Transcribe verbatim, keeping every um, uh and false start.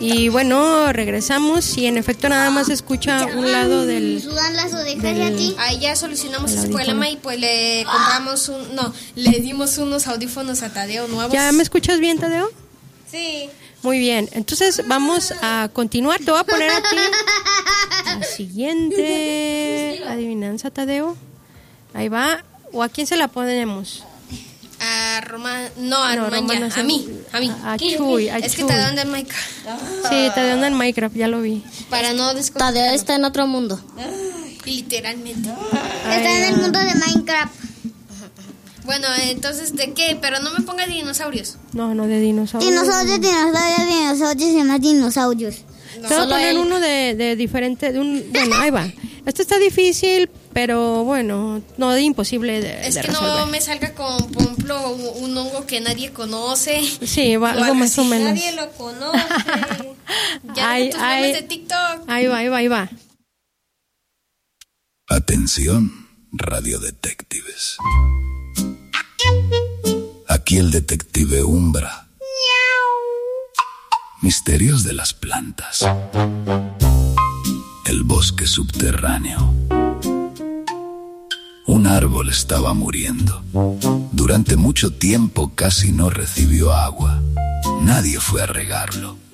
Y bueno, regresamos y en efecto nada más se escucha un lado del... Sudan las orejas del- de a ti. Ahí ya solucionamos El ese audífono. problema y pues le compramos un... No, le dimos unos audífonos a Tadeo nuevos. ¿Ya me escuchas bien, Tadeo? Sí. Muy bien, entonces vamos a continuar. Te voy a poner aquí la siguiente adivinanza, Tadeo. Ahí va. ¿O a quién se la ponemos? A Román... No, a No, Román Román ya. no sé. A mí, a mí. A, a Chuy, a Es que Chuy. Tadeo anda en Minecraft. Sí, Tadeo anda en Minecraft, ya lo vi. Para no Tadeo desconectarlo. está en otro mundo. Literalmente. Está en el mundo de Minecraft. Bueno, entonces, ¿de qué? Pero no me ponga dinosaurios. No, no de dinosaurios. Dinosaurios, dinosaurios, dinosaurios y más dinosaurios. No. Te voy a Solo poner él. uno de, de diferente, de un, bueno, ahí va. Este está difícil, pero bueno, no de imposible de, Es de que resolver. no me salga con, por ejemplo, un, un hongo que nadie conoce. Sí, va, algo más así. o menos. Nadie lo conoce. Ya Ay, con tus ay. memes de TikTok. Ahí va, ahí va, ahí va. Atención, radiodetectives. Aquí el detective Umbra. Misterios de las plantas. El bosque subterráneo. Un árbol estaba muriendo. Durante mucho tiempo casi no recibió agua. Nadie fue a regarlo.